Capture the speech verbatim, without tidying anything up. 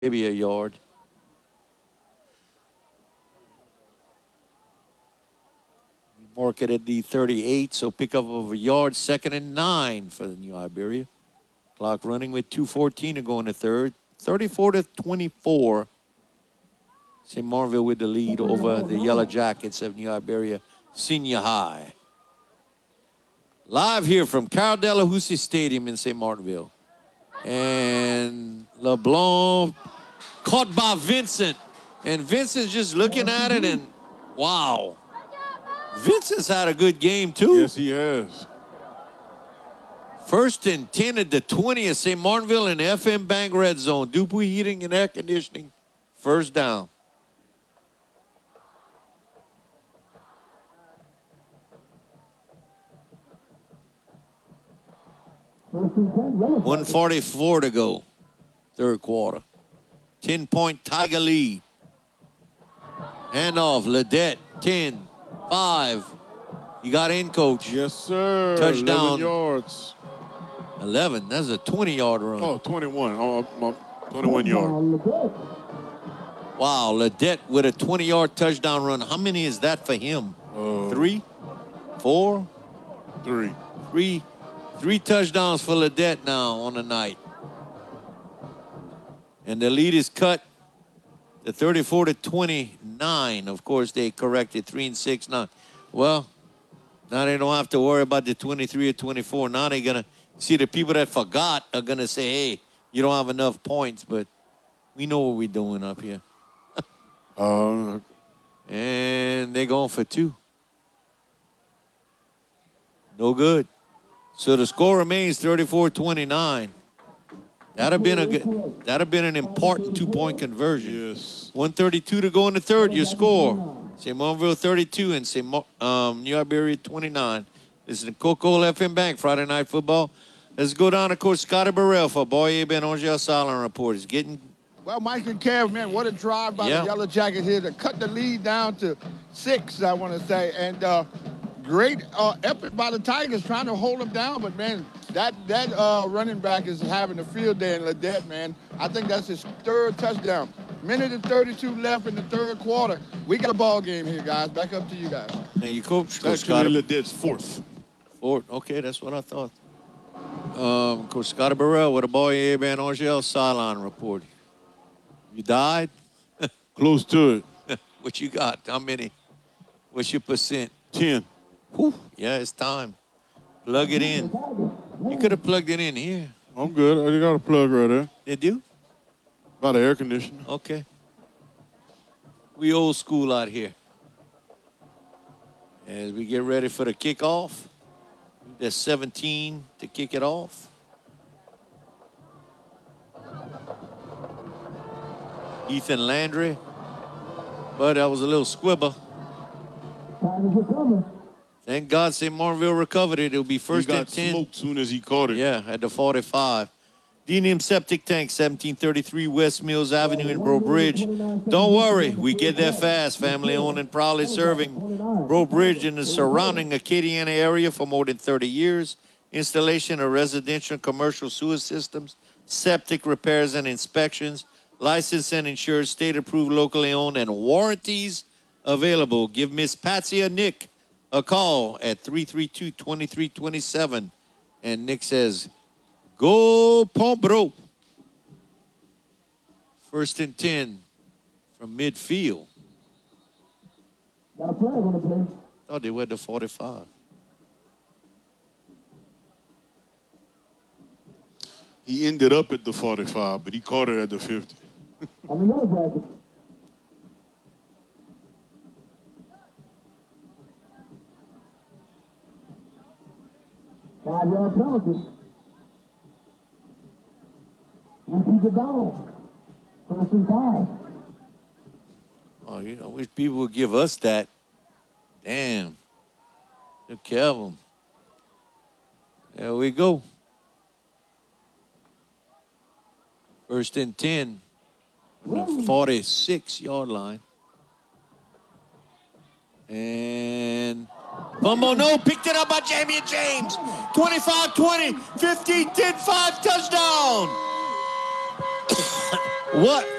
maybe a yard. Mark it at the thirty-eight, so pick up of a yard, second and nine for the New Iberia. Clock running with two fourteen to go in the third. thirty-four to twenty-four. Saint Martinville with the lead over the Yellow Jackets of New Iberia Senior High. Live here from Carl Delahousie Stadium in Saint Martinville. And LeBlanc caught by Vincent. And Vincent's just looking at it and, wow. Vincent's had a good game, too. Yes, he has. First and ten at the twenty of Saint Martinville in the F M Bank Red Zone. Dupuy Heating and Air Conditioning. First down. one forty-four to go. Third quarter. ten-point Tiger lead. Handoff. Ledette. ten. five. You got in, coach. Yes, sir. Touchdown. eleven yards. eleven. That's a twenty-yard run. Oh, twenty-one. Oh, my, twenty-one yard. Wow, Ledette with a twenty-yard touchdown run. How many is that for him? Uh, Three? Four? Three. Three. Three touchdowns for Ledette now on the night. And the lead is cut to thirty-four to twenty-nine. Of course, they corrected three and six now. Well, now they don't have to worry about the twenty-three or twenty-four. Now they're going to see the people that forgot are going to say, hey, you don't have enough points, but we know what we're doing up here. uh, and they're going for two. No good. So the score remains thirty-four twenty-nine. That'd have been a good, that'd have been an important two-point conversion. Yes. one thirty-two to go in the third. Your score: Saint Martinville thirty-two and Saint Mar um, New Iberia twenty-nine. This is the Coca-Cola F M Bank Friday Night Football. Let's go down to Coach Scotty Burrell for Boyer Ben Angel Silent Report. He's getting. Well, Mike and Kev, man, what a drive by Yeah. the Yellow Jackets here to cut the lead down to six, I want to say. And uh, great uh, effort by the Tigers trying to hold them down. But, man, that that uh, running back is having a field day in Ledette, man. I think that's his third touchdown. Minute and thirty-two left in the third quarter. We got a ball game here, guys. Back up to you guys. Thank you, Coach. Coach Actually, Scotty. Ledette's fourth. Fourth. Okay, that's what I thought. Um, Coach Scotty Burrell with a Boyer Ben Angel Silent Report. You died? Close to it. What you got? How many? What's your percent? Ten. Whew. Yeah, it's time. Plug it in. You could have plugged it in here. I'm good. I got a plug right there. Did you? About an air conditioner. Okay. We old school out here. As we get ready for the kickoff. There's seventeen to kick it off. Ethan Landry. But that was a little squibber. Thank God Saint Martinville recovered it. It'll be first he got and ten. smoked soon as he caught it. Yeah, at the forty-five. D and M Septic Tank, seventeen thirty-three West Mills Avenue in Bro Bridge. Don't worry, we get there fast. Family owned and proudly serving Bro Bridge and the surrounding Acadiana area for more than thirty years. Installation of residential and commercial sewer systems, septic repairs and inspections, licensed and insured, state-approved, locally owned, and warranties available. Give Miss Patsy or Nick a call at three three two, two three two seven. And Nick says, go Pombro. First and ten from midfield. Thought they were at the forty-five. He ended up at the forty-five, but he caught it at the fifty. Five-yard penalty. And he's a dog. First and five. Oh, you know, I wish people would give us that. Damn. Look, Kevin. There we go. First and ten. forty-six yard line. And Bumbo, no, picked it up by Jamie James. twenty-five twenty, fifteen ten five, touchdown. What?